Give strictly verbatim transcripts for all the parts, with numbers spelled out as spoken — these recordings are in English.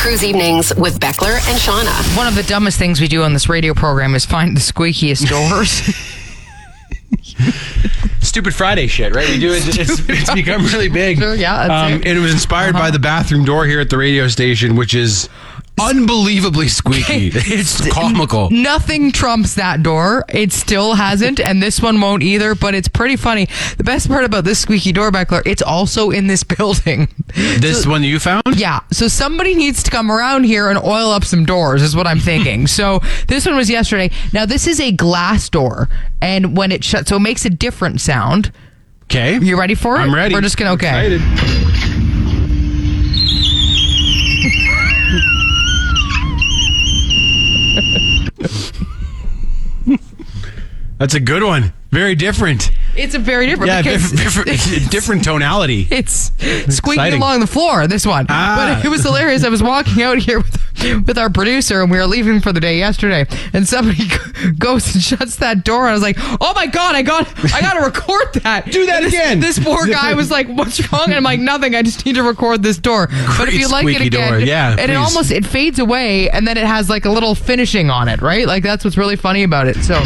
Cruise Evenings with Beckler and Shauna. One of the dumbest things we do on this radio program is find the squeakiest doors. Stupid Friday shit, right? We do it. It's, it's become really big. Sure, yeah, that's um, it. and it was inspired Uh-huh. by the bathroom door here at the radio station, which is unbelievably squeaky. It's comical. Nothing trumps that door. It still hasn't, and this one won't either, but it's pretty funny. The best part about this squeaky door, Beckler, it's also in this building. This So- one you found? Yeah, so somebody needs to come around here and oil up some doors, is what I'm thinking. So this one was yesterday. Now, this is a glass door, and when it shuts, so it makes a different sound. Okay. You ready for it? I'm ready. We're just going to, okay. Excited. That's a good one. Very different. It's a very different. Yeah, because different, different, different tonality. It's squeaking exciting. along the floor, this one. Ah. But it was hilarious. I was walking out here with, with our producer, and we were leaving for the day yesterday, and somebody goes and shuts that door, and I was like, oh my God, I got I got to record that. Do that And this, again. This poor guy was like, what's wrong? And I'm like, nothing. I just need to record this door. But if Great you like it squeaky again, door. Yeah, and it please. almost, it fades away, and then it has like a little finishing on it, right? Like that's what's really funny about it. So...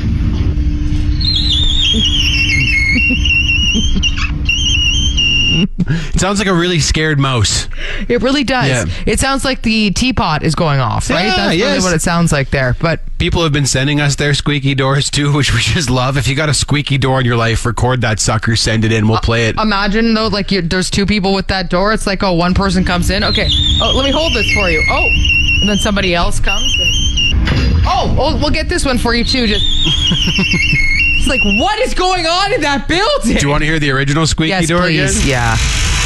It sounds like a really scared mouse. It really does. Yeah. It sounds like the teapot is going off, right? Yeah, That's really yes. what it sounds like there. But People have been sending us their squeaky doors too, which we just love. If you got a squeaky door in your life, record that sucker, send it in, we'll play it. imagine though, like you, there's two people with that door. It's like, oh, one person comes in. Okay. Oh, let me hold this for you. Oh, and then somebody else comes. And, oh, oh, we'll get this one for you too. Just. It's like, what is going on in that building? Do you want to hear the original squeaky yes, door please. again? Yeah.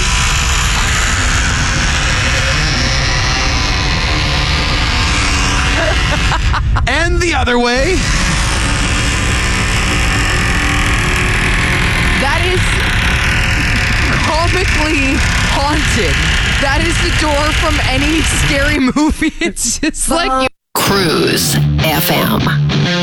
And the other way. That is comically haunted. That is the door from any scary movie. It's just like... Cruise F M.